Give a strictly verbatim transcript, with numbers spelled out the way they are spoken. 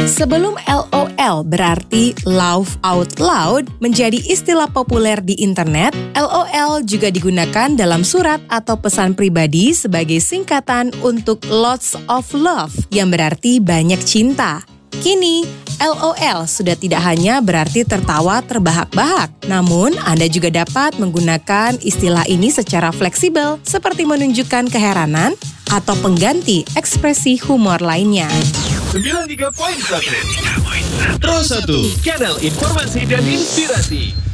Sebelum LOL berarti laugh out loud menjadi istilah populer di internet, LOL juga digunakan dalam surat atau pesan pribadi sebagai singkatan untuk lots of love yang berarti banyak cinta. Kini, LOL sudah tidak hanya berarti tertawa terbahak-bahak, namun Anda juga dapat menggunakan istilah ini secara fleksibel seperti menunjukkan keheranan atau pengganti ekspresi humor lainnya. sembilan puluh tiga koma satu Pro satu, kanal informasi dan inspirasi.